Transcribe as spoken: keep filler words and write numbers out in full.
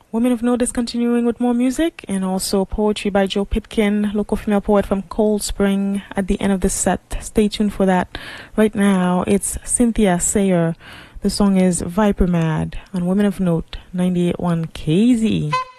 Women of Note is continuing with more music and also poetry by Joe Pitkin, local female poet from Cold Spring, at the end of the set. Stay tuned for that. Right now, it's Cynthia Sayer. The song is Viper Mad on Women of Note, ninety-eight point one K Z.